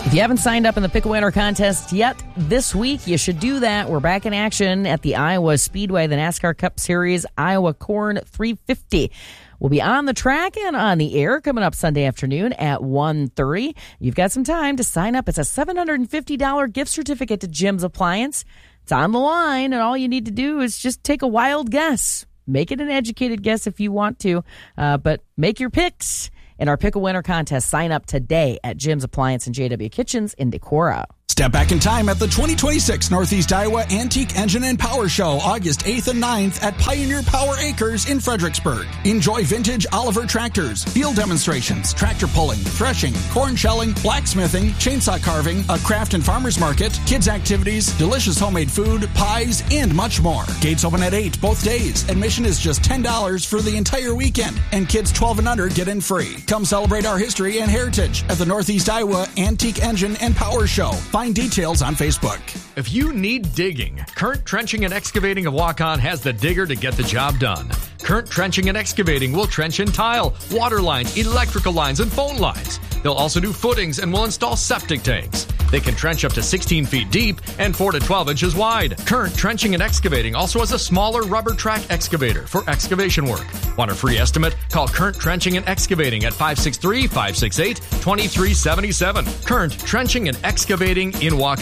If you haven't signed up in the Pick a Winner contest yet this week, you should do that. We're back in action at the Iowa Speedway, the NASCAR Cup Series Iowa Corn 350. We'll be on the track and on the air coming up Sunday afternoon at 1:30. You've got some time to sign up. It's a $750 gift certificate to Jim's Appliance. It's on the line, and all you need to do is just take a wild guess. Make it an educated guess if you want to, but make your picks in our Pick a Winner contest. Sign up today at Jim's Appliance and JW Kitchens in Decorah. Step back in time at the 2026 Northeast Iowa Antique Engine and Power Show, August 8th and 9th at Pioneer Power Acres in Fredericksburg. Enjoy vintage Oliver tractors, field demonstrations, tractor pulling, threshing, corn shelling, blacksmithing, chainsaw carving, a craft and farmer's market, kids activities, delicious homemade food, pies, and much more. Gates open at 8 both days. Admission is just $10 for the entire weekend, and kids 12 and under get in free. Come celebrate our history and heritage at the Northeast Iowa Antique Engine and Power Show. Find details on Facebook. If you need digging, Current Trenching and Excavating of Waukon has the digger to get the job done. Current Trenching and Excavating will trench in tile, water lines, electrical lines, and phone lines. They'll also do footings and will install septic tanks. They can trench up to 16 feet deep and 4 to 12 inches wide. Current Trenching and Excavating also has a smaller rubber track excavator for excavation work. Want a free estimate? Call Current Trenching and Excavating at 563-568-2377. Current Trenching and Excavating in Waukon.